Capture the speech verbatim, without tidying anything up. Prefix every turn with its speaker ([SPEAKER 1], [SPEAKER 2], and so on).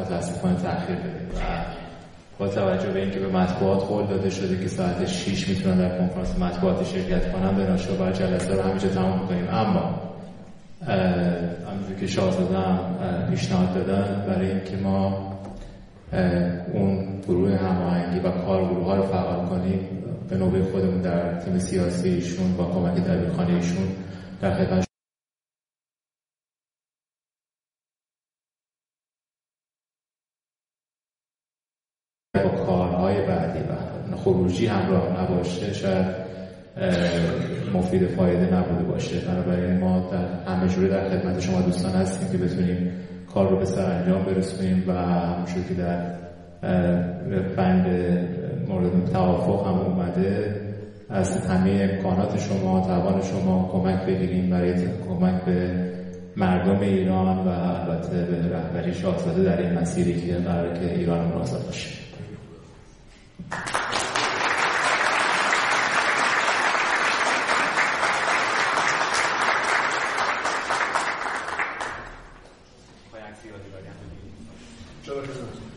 [SPEAKER 1] متاسفانه تأخیر بدیم و با توجه به اینکه به مطبوعات قول داده شده که ساعت شش میتونن در کنفرانس مطبوعاتی شرکت کنن، به ناشبه جلسه رو همینجا تمام میکنیم. اما همونجور که شاهزاده هم پیشنهاد دادن، برای اینکه ما اون گروه هماهنگی و کارگروه ها رو فعال کنیم، به نوبه خودمون در تیم سیاسی ایشون با کمک دبیرخانه ایشون در خدمت با کارهای بعدی و خروجی همراه نباشه شاید مفید فایده نبوده باشه. بنابراین ما در همه جوره در خدمت شما دوستان هستیم که بتونیم کار رو به سرانجام برسونیم و همونجور که در بند مورد توافق هم اومده از همه امکانات شما، توان شما کمک بگیریم برای کمک به مردم ایران و البته به رهبری شاهزاده در این مسیری که قراره که ایران رو آزاد باشه.
[SPEAKER 2] چرا